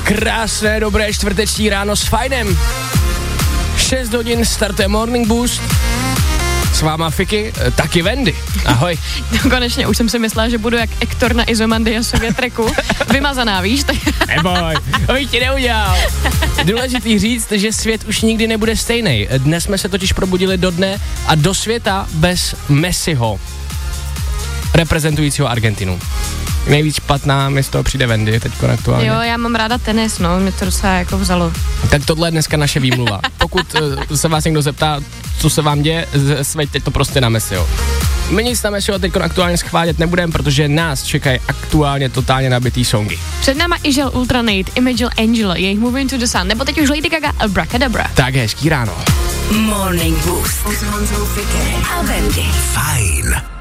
Krásné, dobré čtvrteční ráno s Fajnem. 6 hodin startuje Morning Boost. S váma Fiky, taky Wendy. Ahoj. No, konečně, už jsem si myslela, že budu jak Ektor na Izomandiasově treku. Vymazaná, víš? Neboj, to bych ti neudělal. Důležitý říct, že svět už nikdy nebude stejný. Dnes jsme se totiž probudili do dne a do světa bez Messiho, reprezentujícího Argentinu. Nejvíc špatná mi z toho přijde Wendy teďko aktuálně. Jo, já mám ráda tenis, no, mě to docela jako vzalo. Tak tohle je dneska naše výmluva. Pokud se vás někdo zeptá, co se vám děje, sveďte to prostě na Messiho. My nic na Messiho teďko aktuálně schválit nebudeme, protože nás čekají aktuálně totálně nabitý songy. Před náma Ižel Ultranate, Imagine Angel, jejich Moving to the Sun, nebo teď už Lady Gaga, Abracadabra. Tak hezký ráno. Morning Boost s Honzou Fiky a Wendy. Fajn.